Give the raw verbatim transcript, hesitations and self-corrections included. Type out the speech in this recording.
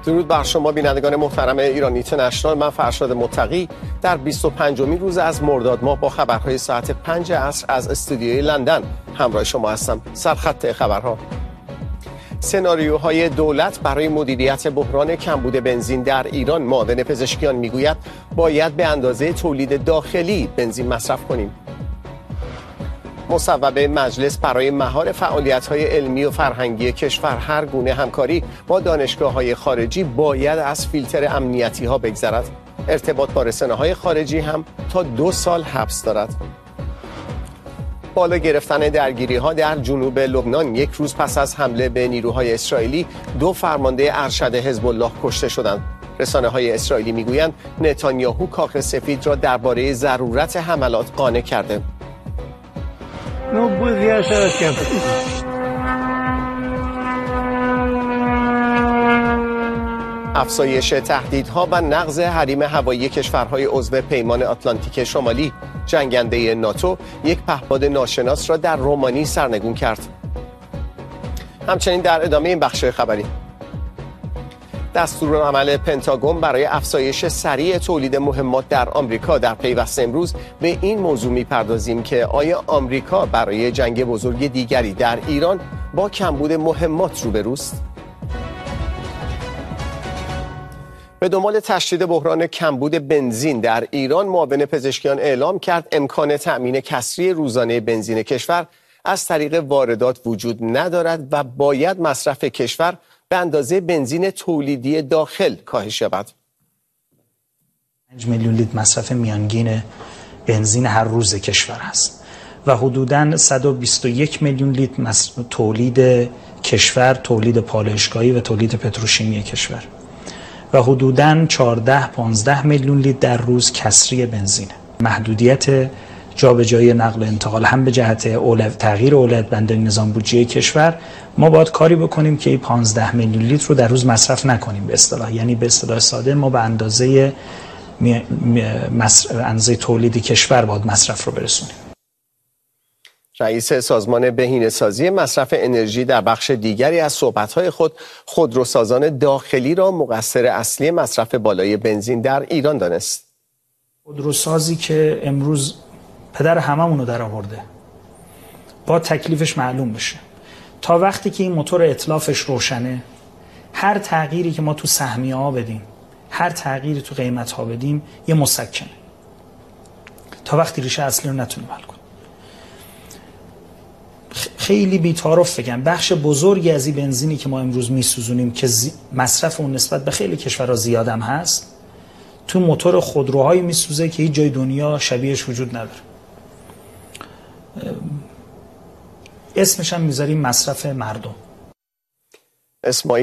درود بر شما بینندگان محترم ایران اینترنشنال. من فرشاد متقی در بیست و پنجمین روز از مرداد ماه با خبرهای ساعت پنج عصر از استودیوی لندن همراه شما هستم. سرخط خبرها: سناریوهای دولت برای مدیریت بحران کمبود بنزین در ایران. معاون پزشکیان میگوید باید به اندازه تولید داخلی بنزین مصرف کنیم. مصوبه مجلس برای مهار فعالیت‌های علمی و فرهنگی کشور. هر گونه همکاری با دانشگاه‌های خارجی باید از فیلتر امنیتی‌ها بگذرد. ارتباط با رسانه‌های خارجی هم تا دو سال حبس دارد. بالا گرفتن درگیری‌ها در جنوب لبنان. یک روز پس از حمله به نیروهای اسرائیلی، دو فرمانده ارشد حزب الله کشته شدند. رسانه‌های اسرائیلی می‌گویند نتانیاهو کاخ سفید را درباره ضرورت حملات قانع کرده. افزایش تهدیدها و نقض حریم هوایی کشورهای عضو پیمان آتلانتیک شمالی. جنگنده ناتو یک پهپاد ناشناس را در رومانی سرنگون کرد. همچنین در ادامه این بخش خبری، دستورالعمل پنتاگون برای افزایش سریع تولید مهمات در آمریکا. در پیوست امروز به این موضوع می‌پردازیم که آیا آمریکا برای جنگ بزرگ دیگری در ایران با کمبود مهمات روبروست؟ به دنبال تشدید بحران کمبود بنزین در ایران، معاون پزشکیان اعلام کرد امکان تأمین کسری روزانه بنزین کشور از طریق واردات وجود ندارد و باید مصرف کشور به اندازه بنزین تولیدی داخل کاهش یابد. پنج میلیون لیتر مصرف میانگین بنزین هر روز کشور است و حدوداً صد و بیست و یک میلیون لیتر تولید کشور، تولید پالایشگاهی و تولید پتروشیمی کشور و حدوداً چهارده پانزده میلیون لیتر در روز کسری بنزین. محدودیت جابجایی نقل و انتقال هم به جهت اولویت تغییر اولویت بندی نظام بودجه کشور، ما باید کاری بکنیم که این پانزده میلیون لیتر رو در روز مصرف نکنیم به اصطلاح، یعنی به اصطلاح ساده ما به اندازه می... می... مصر... اندازه تولید کشور باید مصرف رو برسونیم. رئیس سازمان بهینه‌سازی مصرف انرژی در بخش دیگری از صحبت‌های خود خودروسازان داخلی را مقصر اصلی مصرف بالای بنزین در ایران دانست. خودروسازی که امروز پدر هممون رو در آورده با تکلیفش معلوم بشه. تا وقتی که این موتور اتلافش روشنه، هر تغییری که ما تو سهمیه ها بدیم، هر تغییری تو قیمت ها بدیم، یه مسکنه تا وقتی ریشه اصلی رو نتونیم حل کنیم. خیلی بی‌تعارف بگم بخش بزرگی از این بنزینی که ما امروز میسوزونیم که زی... مصرف اون نسبت به خیلی کشورها زیادم هست، تو موتور خودروهایی میسوزه که هیچ جای دنیا شبیهش وجود نداره. اسمش هم میذاریم مصرف مردم. اسماعیل